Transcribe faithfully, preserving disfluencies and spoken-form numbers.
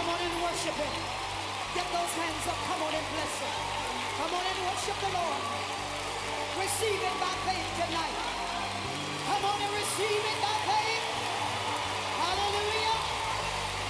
Come on and worship him. Get those hands up. Come on and bless him. Come on and worship the Lord. Receive it by faith tonight. Come on and receive it.